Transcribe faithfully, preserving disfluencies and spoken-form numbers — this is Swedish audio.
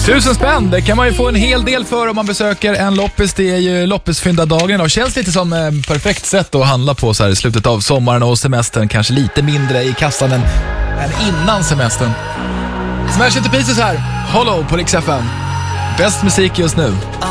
Tusen spänn, det kan man ju få en hel del för om man besöker en loppis. Det är ju loppisfyndardagen idag. Känns lite som ett perfekt sätt att handla på så här i slutet av sommaren och semestern. Kanske lite mindre i kassan än, än innan semestern. Smash Into Pieces här, Hollow på Rix F M. Bäst musik just nu.